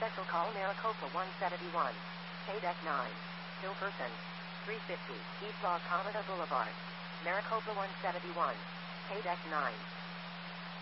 Special call Maricopa 171. K-Deck 9. Still person. 350 East Los Cometa Boulevard. Maricopa 171. K-Deck 9.